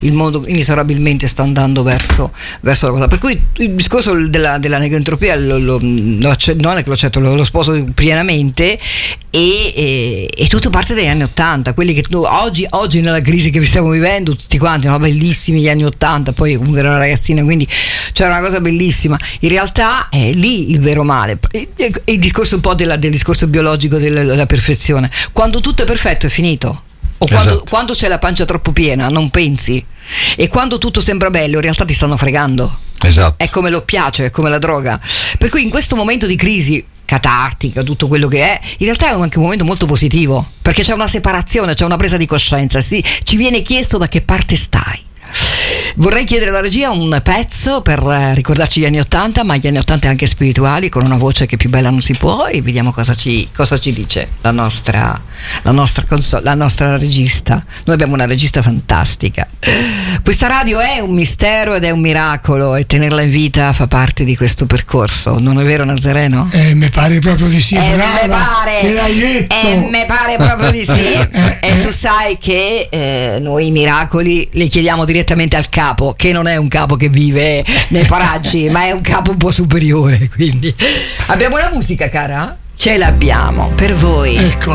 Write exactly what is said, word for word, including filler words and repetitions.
il mondo inesorabilmente sta andando verso, verso la cosa. Per cui il discorso della, della negentropia lo, lo, lo, non è che lo accetto, lo, lo sposo pienamente, e, e, e tutto parte dagli anni ottanta, quelli che tu, oggi, oggi nella crisi che stiamo vivendo tutti quanti, no, bellissimi gli anni ottanta, poi comunque ero una ragazzina, quindi c'era una cosa bellissima. In realtà è lì il vero male, e, e, e il discorso un po' della, del discorso biologico della, della perfezione. Quando tutto è perfetto è finito. O quando, esatto. quando c'è la pancia troppo piena non pensi, e quando tutto sembra bello in realtà ti stanno fregando. Esatto. È come l'oppiaceo, è come la droga. Per cui in questo momento di crisi catartica, tutto quello che è, in realtà è anche un momento molto positivo, perché c'è una separazione, c'è una presa di coscienza, sì, ci viene chiesto da che parte stai. Vorrei chiedere alla regia un pezzo per ricordarci gli anni ottanta, ma gli anni ottanta anche spirituali, con una voce che più bella non si può, e vediamo cosa ci, cosa ci dice la nostra, la nostra console, la nostra regista. Noi abbiamo una regista fantastica. Questa radio è un mistero ed è un miracolo, e tenerla in vita fa parte di questo percorso, non è vero, Nazareno? Eh, mi pare proprio di sì, eh, brava, me pare, me l'hai detto. Eh, me pare proprio di sì. eh, E tu sai che eh, noi i miracoli li chiediamo direttamente al capo, che non è un capo che vive nei paraggi, ma è un capo un po' superiore. Quindi abbiamo la musica, cara? Ce l'abbiamo per voi. Ecco.